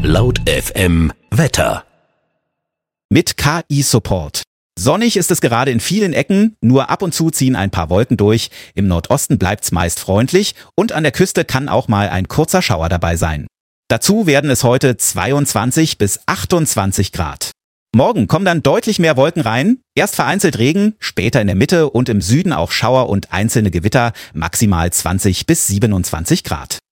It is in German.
Laut FM Wetter. Mit KI-Support. Sonnig ist es gerade in vielen Ecken, nur ab und zu ziehen ein paar Wolken durch. Im Nordosten bleibt's meist freundlich und an der Küste kann auch mal ein kurzer Schauer dabei sein. Dazu werden es heute 22 bis 28 Grad. Morgen kommen dann deutlich mehr Wolken rein. Erst vereinzelt Regen, später in der Mitte und im Süden auch Schauer und einzelne Gewitter, maximal 20 bis 27 Grad.